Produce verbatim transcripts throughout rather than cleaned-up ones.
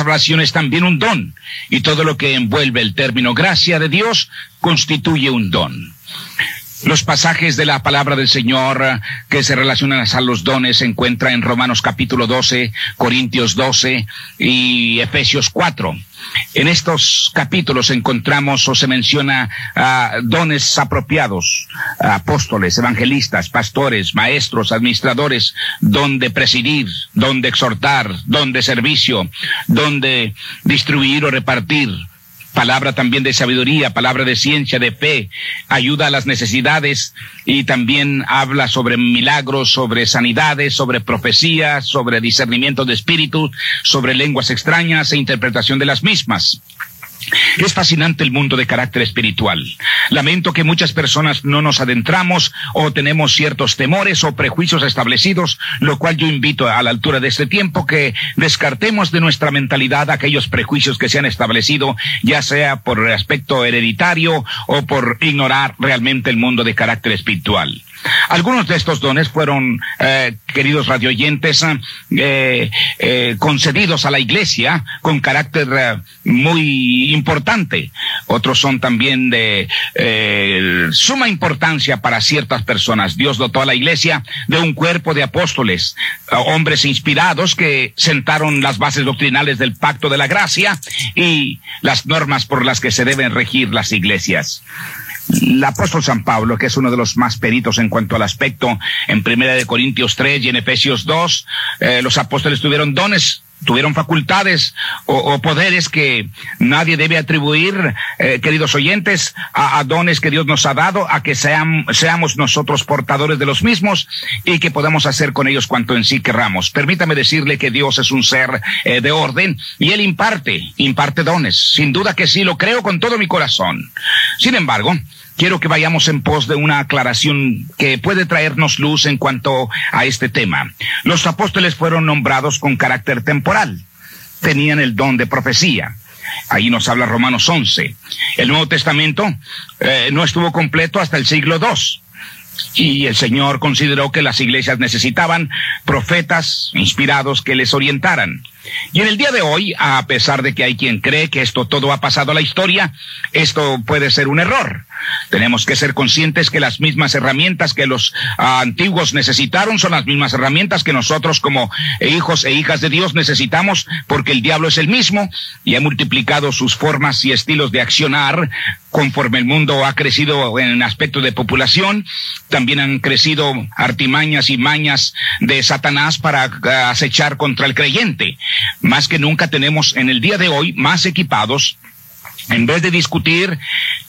salvación es también un don, y todo lo que envuelve el término gracia de Dios constituye un don. Los pasajes de la palabra del Señor que se relacionan a los dones se encuentran en Romanos capítulo doce, Corintios doce y Efesios cuatro. En estos capítulos encontramos o se menciona uh, dones apropiados, uh, apóstoles, evangelistas, pastores, maestros, administradores, don de presidir, don de exhortar, don de servicio, don de distribuir o repartir, palabra también de sabiduría, palabra de ciencia, de fe, ayuda a las necesidades, y también habla sobre milagros, sobre sanidades, sobre profecías, sobre discernimiento de espíritus, sobre lenguas extrañas e interpretación de las mismas. Es fascinante el mundo de carácter espiritual. Lamento que muchas personas no nos adentramos o tenemos ciertos temores o prejuicios establecidos, lo cual yo invito a la altura de este tiempo que descartemos de nuestra mentalidad aquellos prejuicios que se han establecido, ya sea por aspecto hereditario o por ignorar realmente el mundo de carácter espiritual. Algunos de estos dones fueron, eh, queridos radioyentes, eh, eh, concedidos a la iglesia con carácter eh, muy importante. Otros son también de eh, suma importancia para ciertas personas. Dios dotó a la iglesia de un cuerpo de apóstoles, eh, hombres inspirados que sentaron las bases doctrinales del pacto de la gracia y las normas por las que se deben regir las iglesias. El apóstol San Pablo, que es uno de los más peritos en cuanto al aspecto, en Primera de Corintios tres y en Efesios dos, eh, los apóstoles tuvieron dones, tuvieron facultades o, o poderes que nadie debe atribuir, eh, queridos oyentes, a, a dones que Dios nos ha dado, a que sean, seamos nosotros portadores de los mismos y que podamos hacer con ellos cuanto en sí querramos. Permítame decirle que Dios es un ser eh, de orden y Él imparte, imparte dones. Sin duda que sí, lo creo con todo mi corazón. Sin embargo, quiero que vayamos en pos de una aclaración que puede traernos luz en cuanto a este tema. Los apóstoles fueron nombrados con carácter temporal. Tenían el don de profecía. Ahí nos habla Romanos once. El Nuevo Testamento eh, no estuvo completo hasta el siglo segundo. Y el Señor consideró que las iglesias necesitaban profetas inspirados que les orientaran. Y en el día de hoy, a pesar de que hay quien cree que esto todo ha pasado a la historia, esto puede ser un error. Tenemos que ser conscientes que las mismas herramientas que los uh, antiguos necesitaron son las mismas herramientas que nosotros como hijos e hijas de Dios necesitamos, porque el diablo es el mismo y ha multiplicado sus formas y estilos de accionar conforme el mundo ha crecido en aspecto de población. También han crecido artimañas y mañas de Satanás para uh, acechar contra el creyente. Más que nunca tenemos en el día de hoy más equipados. En vez de discutir,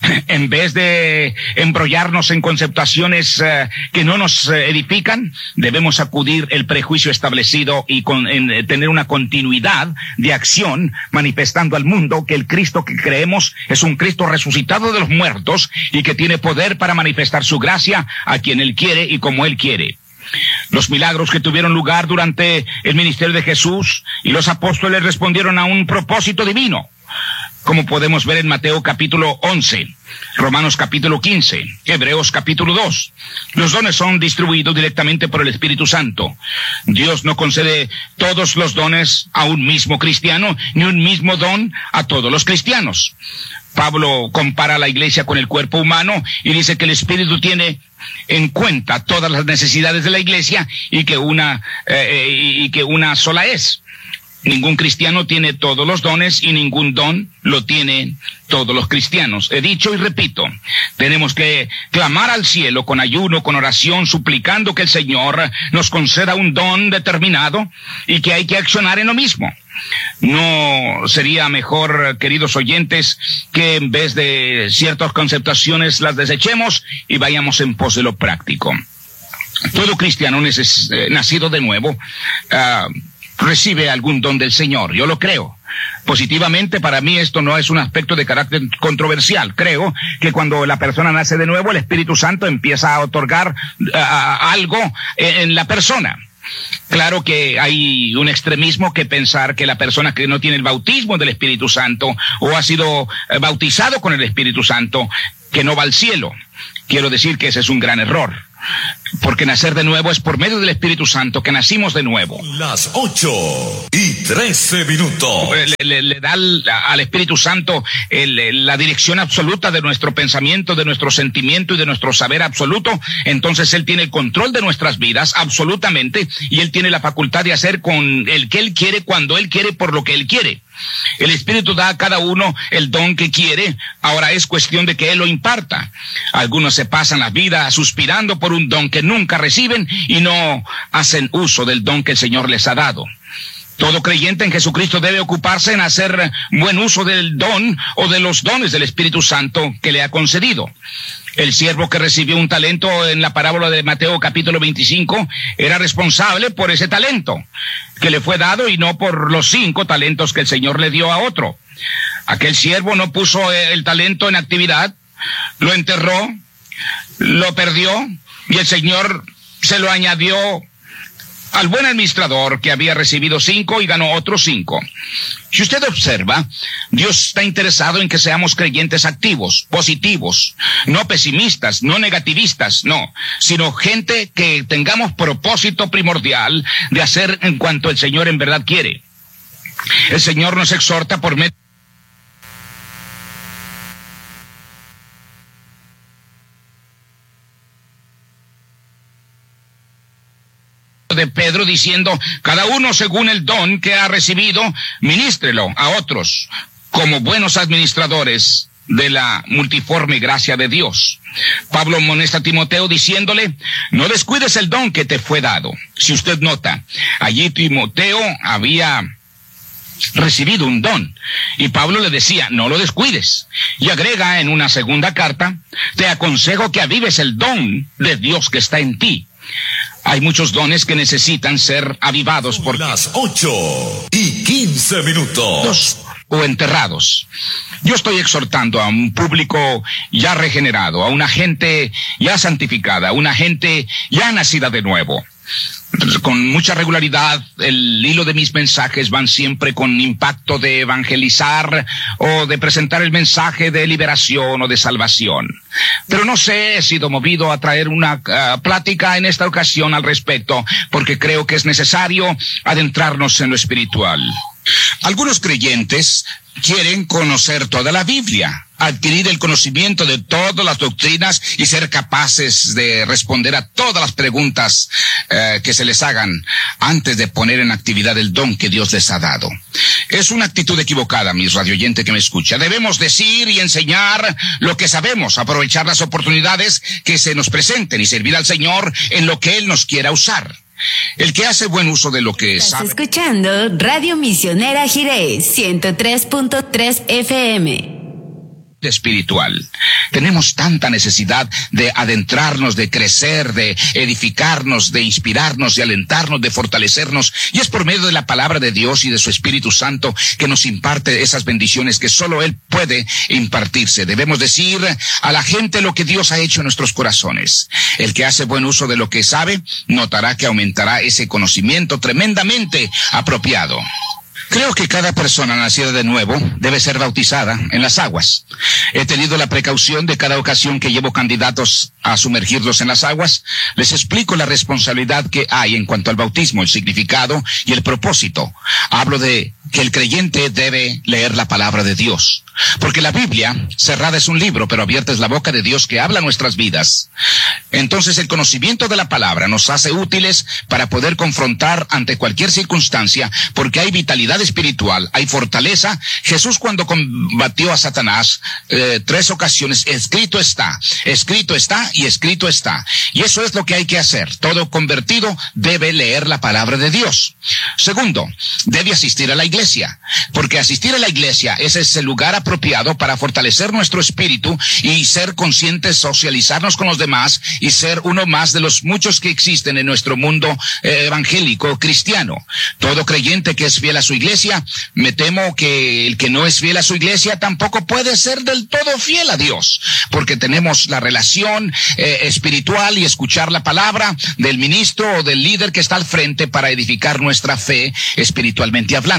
en vez de embrollarnos en conceptaciones uh, que no nos uh, edifican, debemos acudir el prejuicio establecido y con, en, tener una continuidad de acción, manifestando al mundo que el Cristo que creemos es un Cristo resucitado de los muertos y que tiene poder para manifestar su gracia a quien Él quiere y como Él quiere. Los milagros que tuvieron lugar durante el ministerio de Jesús y los apóstoles respondieron a un propósito divino, como podemos ver en Mateo capítulo once, Romanos capítulo quince, Hebreos capítulo dos. Los dones son distribuidos directamente por el Espíritu Santo. Dios no concede todos los dones a un mismo cristiano, ni un mismo don a todos los cristianos. Pablo compara a la iglesia con el cuerpo humano y dice que el Espíritu tiene en cuenta todas las necesidades de la iglesia y que una, eh, y que una sola es. Ningún cristiano tiene todos los dones y ningún don lo tienen todos los cristianos. He dicho y repito, tenemos que clamar al cielo con ayuno, con oración, suplicando que el Señor nos conceda un don determinado y que hay que accionar en lo mismo. ¿No sería mejor, queridos oyentes, que en vez de ciertas conceptaciones las desechemos y vayamos en pos de lo práctico? Todo cristiano neces- eh, nacido de nuevo uh, recibe algún don del Señor, yo lo creo. Positivamente, para mí esto no es un aspecto de carácter controversial. Creo que cuando la persona nace de nuevo, el Espíritu Santo empieza a otorgar uh, algo en, en la persona. Claro que hay un extremismo que pensar que la persona que no tiene el bautismo del Espíritu Santo o ha sido eh, bautizado con el Espíritu Santo, que no va al cielo. Quiero decir que ese es un gran error. porque nacer de nuevo es por medio del Espíritu Santo que nacimos de nuevo. Las ocho y trece minutos. Le, le, le da al, al Espíritu Santo el, la dirección absoluta de nuestro pensamiento, de nuestro sentimiento y de nuestro saber absoluto. Entonces Él tiene el control de nuestras vidas absolutamente, y Él tiene la facultad de hacer con el que Él quiere, cuando Él quiere, por lo que Él quiere. El Espíritu da a cada uno el don que quiere. Ahora es cuestión de que Él lo imparta. Algunos se pasan la vida suspirando por un don que nunca reciben y no hacen uso del don que el Señor les ha dado. Todo creyente en Jesucristo debe ocuparse en hacer buen uso del don o de los dones del Espíritu Santo que le ha concedido. El siervo que recibió un talento en la parábola de Mateo capítulo veinticinco era responsable por ese talento que le fue dado y no por los cinco talentos que el Señor le dio a otro. Aquel siervo no puso el talento en actividad, lo enterró, lo perdió y el Señor se lo añadió al buen administrador que había recibido cinco y ganó otros cinco. Si usted observa, Dios está interesado en que seamos creyentes activos, positivos, no pesimistas, no negativistas, no, sino gente que tengamos propósito primordial de hacer en cuanto el Señor en verdad quiere. El Señor nos exhorta por medio de Pedro diciendo, cada uno según el don que ha recibido, ministrelo a otros como buenos administradores de la multiforme gracia de Dios. Pablo amonesta a Timoteo diciéndole, no descuides el don que te fue dado. Si usted nota, allí Timoteo había recibido un don y Pablo le decía, no lo descuides. Y agrega en una segunda carta, te aconsejo que avives el don de Dios que está en ti. Hay muchos dones que necesitan ser avivados por las ocho y quince minutos o enterrados. Yo estoy exhortando a un público ya regenerado, a una gente ya santificada, a una gente ya nacida de nuevo. Con mucha regularidad, el hilo de mis mensajes van siempre con impacto de evangelizar o de presentar el mensaje de liberación o de salvación. Pero no sé, he sido movido a traer una uh, plática en esta ocasión al respecto, porque creo que es necesario adentrarnos en lo espiritual. Algunos creyentes quieren conocer toda la Biblia, adquirir el conocimiento de todas las doctrinas y ser capaces de responder a todas las preguntas eh, que se les hagan antes de poner en actividad el don que Dios les ha dado. Es una actitud equivocada, mis radioyentes que me escucha. Debemos decir y enseñar lo que sabemos, aprovechar las oportunidades que se nos presenten y servir al Señor en lo que Él nos quiera usar. El que hace buen uso de lo que Estás sabe. escuchando Radio Misionera Jiré, ciento tres punto tres F M. Espiritual. Tenemos tanta necesidad de adentrarnos, de crecer, de edificarnos, de inspirarnos, de alentarnos, de fortalecernos, y es por medio de la palabra de Dios y de su Espíritu Santo que nos imparte esas bendiciones que solo Él puede impartirse. Debemos decir a la gente lo que Dios ha hecho en nuestros corazones. El que hace buen uso de lo que sabe, notará que aumentará ese conocimiento tremendamente apropiado. Creo que cada persona nacida de nuevo debe ser bautizada en las aguas. He tenido la precaución de cada ocasión que llevo candidatos a sumergirlos en las aguas, les explico la responsabilidad que hay en cuanto al bautismo, el significado y el propósito. Hablo de que el creyente debe leer la palabra de Dios, porque la Biblia cerrada es un libro, pero abierta es la boca de Dios que habla nuestras vidas. Entonces el conocimiento de la palabra nos hace útiles para poder confrontar ante cualquier circunstancia, porque hay vitalidad espiritual, hay fortaleza. Jesús, cuando combatió a Satanás eh, tres ocasiones, escrito está, escrito está y escrito está. Y eso es lo que hay que hacer. Todo convertido debe leer la palabra de Dios. Segundo, debe asistir a la iglesia, porque asistir a la iglesia ese es el lugar apropiado para fortalecer nuestro espíritu y ser conscientes, socializarnos con los demás y ser uno más de los muchos que existen en nuestro mundo eh, evangélico cristiano. Todo creyente que es fiel a su iglesia, me temo que el que no es fiel a su iglesia tampoco puede ser del todo fiel a Dios, porque tenemos la relación eh, espiritual y escuchar la palabra del ministro o del líder que está al frente para edificar nuestra fe espiritualmente hablando.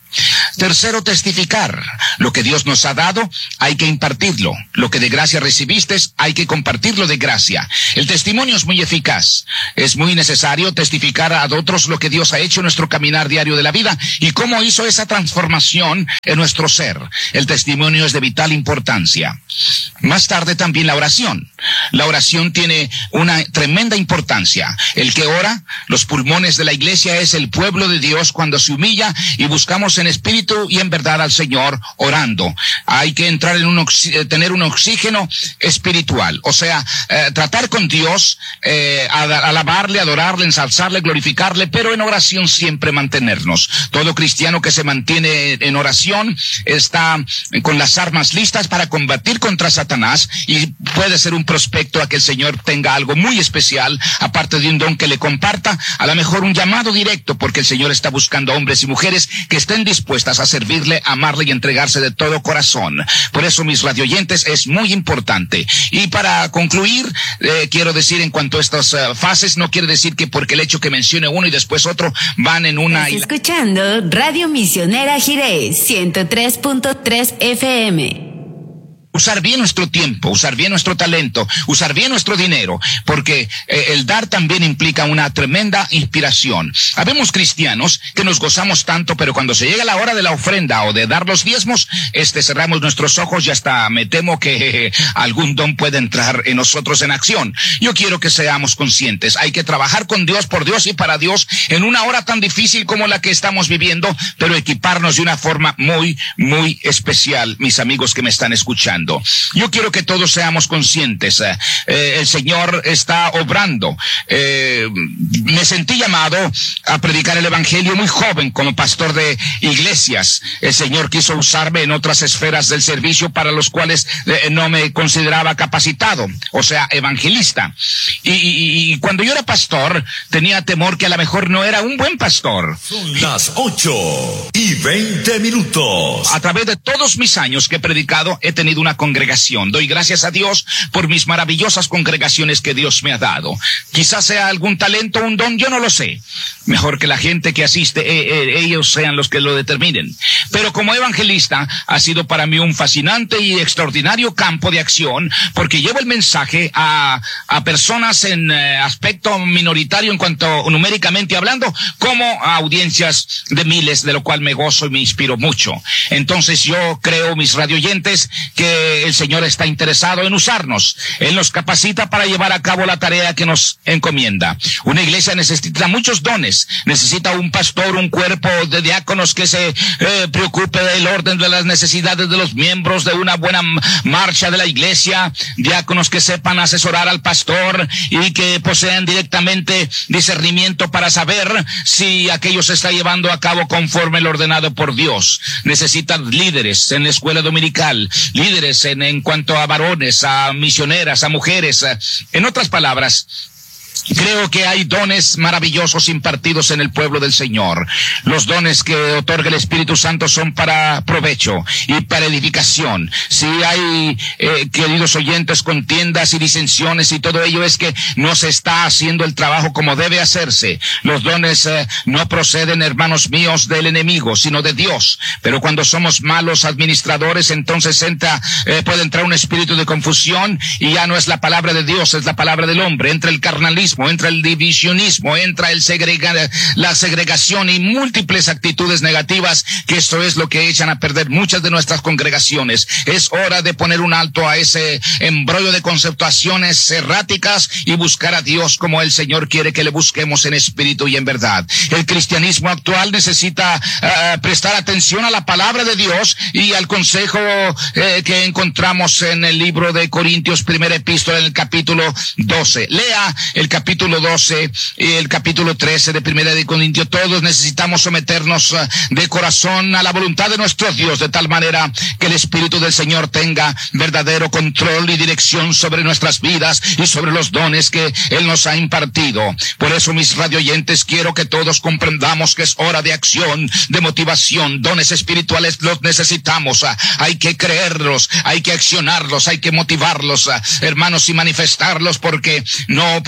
Tercero, testificar. Lo que Dios nos ha dado, hay que impartirlo. Lo que de gracia recibiste, hay que compartirlo de gracia. El testimonio es muy eficaz. Es muy necesario testificar a otros lo que Dios ha hecho en nuestro caminar diario de la vida y cómo hizo esa transformación en nuestro ser. El testimonio es de vital importancia. Más tarde también la oración. La oración tiene una tremenda importancia. El que ora, los pulmones de la iglesia es el pueblo de Dios cuando se humilla y buscamos en espíritu y en verdad al Señor orando. Hay que entrar en un tener un oxígeno espiritual, o sea, eh, tratar con Dios, eh, alabarle, adorarle, ensalzarle, glorificarle, pero en oración siempre mantenernos. Todo cristiano que se mantiene en oración está con las armas listas para combatir contra Satanás y puede ser un prospecto a que el Señor tenga algo muy especial, aparte de un don que le comparta, a lo mejor un llamado directo, porque el Señor está buscando hombres y mujeres que estén dispuestas a servirle, amarle y entregarse de todo corazón. Por eso, mis radioyentes, es muy importante. Y para concluir, eh, quiero decir en cuanto a estas uh, fases, no quiere decir que porque el hecho que mencione uno y después otro van en una... Estás escuchando Radio Misionera Jiré, ciento tres punto tres F M. Usar bien nuestro tiempo, usar bien nuestro talento, usar bien nuestro dinero, porque eh, el dar también implica una tremenda inspiración. Habemos cristianos que nos gozamos tanto, pero cuando se llega la hora de la ofrenda o de dar los diezmos, este cerramos nuestros ojos y hasta me temo que eh, algún don puede entrar en nosotros en acción. Yo quiero que seamos conscientes. Hay que trabajar con Dios, por Dios y para Dios en una hora tan difícil como la que estamos viviendo, pero equiparnos de una forma muy, muy especial, mis amigos que me están escuchando. Yo quiero que todos seamos conscientes. Eh, eh, el Señor está obrando. Eh, me sentí llamado a predicar el Evangelio muy joven como pastor de iglesias. El Señor quiso usarme en otras esferas del servicio para los cuales eh, no me consideraba capacitado, o sea, evangelista. Y, y, y cuando yo era pastor, tenía temor que a lo mejor no era un buen pastor. Son las ocho y veinte minutos. A través de todos mis años que he predicado, he tenido una congregación. Doy gracias a Dios por mis maravillosas congregaciones que Dios me ha dado. Quizás sea algún talento, un don, yo no lo sé. Mejor que la gente que asiste, eh, eh, ellos sean los que lo determinen. Pero como evangelista, ha sido para mí un fascinante y extraordinario campo de acción, porque llevo el mensaje a, a personas en eh, aspecto minoritario en cuanto numéricamente hablando, como a audiencias de miles, de lo cual me gozo y me inspiro mucho. Entonces yo creo, mis radioyentes, que el Señor está interesado en usarnos. Él nos capacita para llevar a cabo la tarea que nos encomienda. Una iglesia necesita muchos dones. Necesita un pastor, un cuerpo de diáconos que se eh, preocupe del orden de las necesidades de los miembros, de una buena marcha de la iglesia. Diáconos que sepan asesorar al pastor y que posean directamente discernimiento para saber si aquello se está llevando a cabo conforme lo ordenado por Dios. Necesitan líderes en la escuela dominical, líderes en, en cuanto a varones, a misioneras, a mujeres. En otras palabras, creo que hay dones maravillosos impartidos en el pueblo del Señor. Los dones que otorga el Espíritu Santo son para provecho y para edificación. Si hay, eh, queridos oyentes, contiendas y disensiones y todo ello, es que no se está haciendo el trabajo como debe hacerse. Los dones eh, no proceden, hermanos míos, del enemigo, sino de Dios. Pero cuando somos malos administradores, entonces entra, eh, puede entrar un espíritu de confusión y ya no es la palabra de Dios, es la palabra del hombre. Entra el carnalismo, entra el divisionismo, entra el segrega, la segregación y múltiples actitudes negativas, que esto es lo que echan a perder muchas de nuestras congregaciones. Es hora de poner un alto a ese embrollo de conceptuaciones erráticas y buscar a Dios como el Señor quiere que le busquemos en espíritu y en verdad. El cristianismo actual necesita uh, prestar atención a la palabra de Dios y al consejo eh, que encontramos en el libro de Corintios, primera epístola, en el capítulo doce. Lea el capítulo doce y el capítulo trece de Primera de Corintios. Todos necesitamos someternos de corazón a la voluntad de nuestro Dios, de tal manera que el Espíritu del Señor tenga verdadero control y dirección sobre nuestras vidas y sobre los dones que Él nos ha impartido. Por eso, mis radioyentes, quiero que todos comprendamos que es hora de acción, de motivación. Dones espirituales los necesitamos. Hay que creerlos, hay que accionarlos, hay que motivarlos, hermanos, y manifestarlos, porque no podemos en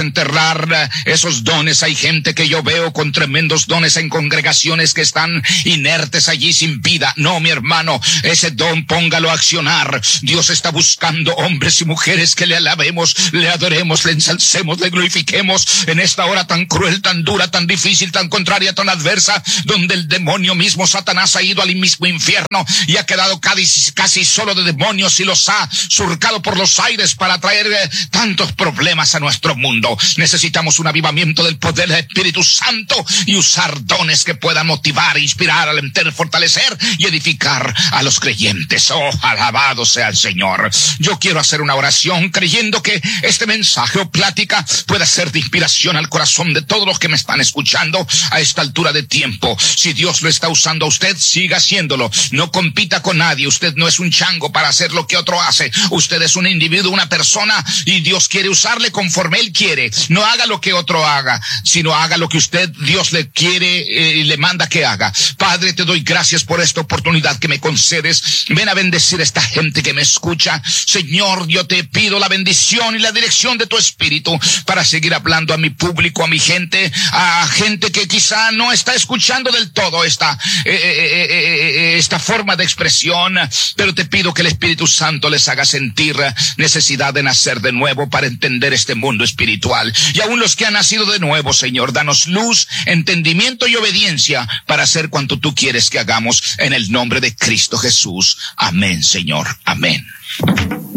desenterrar esos dones. Hay gente que yo veo con tremendos dones en congregaciones que están inertes allí sin vida. No, mi hermano, ese don póngalo a accionar. Dios está buscando hombres y mujeres que le alabemos, le adoremos, le ensalcemos, le glorifiquemos en esta hora tan cruel, tan dura, tan difícil, tan contraria, tan adversa, donde el demonio mismo, Satanás, ha ido al mismo infierno y ha quedado casi, casi solo de demonios y los ha surcado por los aires para traer eh, tantos problemas a nuestro mundo. Necesitamos un avivamiento del poder del Espíritu Santo y usar dones que puedan motivar, inspirar, alentar, fortalecer y edificar a los creyentes. Oh, alabado sea el Señor. Yo quiero hacer una oración creyendo que este mensaje o plática pueda ser de inspiración al corazón de todos los que me están escuchando a esta altura de tiempo. Si Dios lo está usando a usted, siga haciéndolo. No compita con nadie. Usted no es un chango para hacer lo que otro hace. Usted es un individuo, una persona, y Dios quiere usarle conforme Él quiere. No haga lo que otro haga, sino haga lo que usted, Dios le quiere y eh, le manda que haga. Padre, te doy gracias por esta oportunidad que me concedes. Ven a bendecir a esta gente que me escucha. Señor, yo te pido la bendición y la dirección de tu Espíritu para seguir hablando a mi público, a mi gente, a gente que quizá no está escuchando del todo esta, eh, eh, eh, esta forma de expresión, pero te pido que el Espíritu Santo les haga sentir necesidad de nacer de nuevo para entender este mundo espiritual. Y aún los que han nacido de nuevo, Señor, danos luz, entendimiento y obediencia para hacer cuanto tú quieres que hagamos en el nombre de Cristo Jesús. Amén, Señor. Amén.